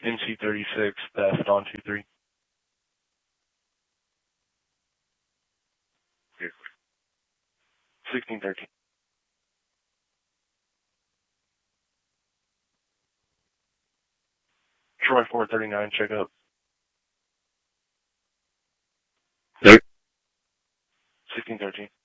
NC36, theft on 2-3. 1613. Troy 439, check up. 1613.